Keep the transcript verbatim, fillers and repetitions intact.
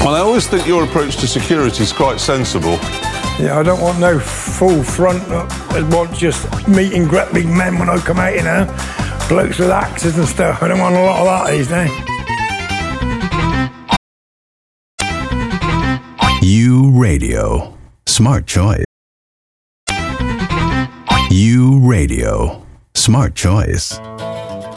Well, I always think your approach to security is quite sensible. Yeah, I don't want no full front. I want just meeting grappling men when I come out, you know. Blokes with axes and stuff. I don't want a lot of that these days. U Radio. Smart choice. U Radio. Smart choice.